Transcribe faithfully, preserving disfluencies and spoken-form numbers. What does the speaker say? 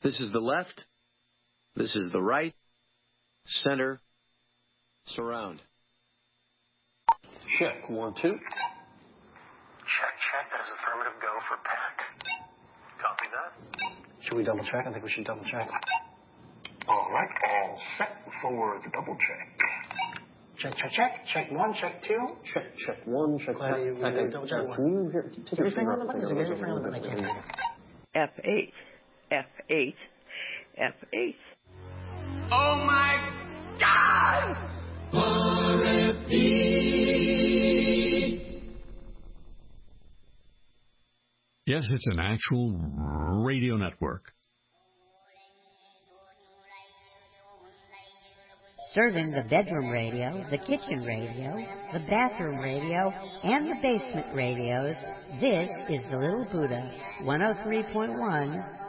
This is the left. This is the right. Center. Surround. Check. One, two. Check, check. That is affirmative. Go for pack. Copy that. Should we double check? I think we should double check. All right. All set for the double check. Check, check, check. Check one, check two. Check, check one, check Glad you- check. you double check Can you hear? Take Your your finger on finger the button. Is it your finger on the button? I can't hear you. F eight, F eight, F eight. Oh my God! R F D. Yes, it's an actual radio network. Serving the bedroom radio, the kitchen radio, the bathroom radio, and the basement radios, this is the Little Buddha one oh three point one